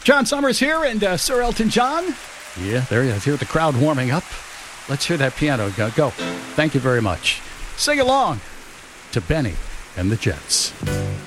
John Summers here and Sir Elton John. Yeah, there you hear the crowd warming up. Let's hear that piano go. Thank you very much. Sing along to Benny and the Jets.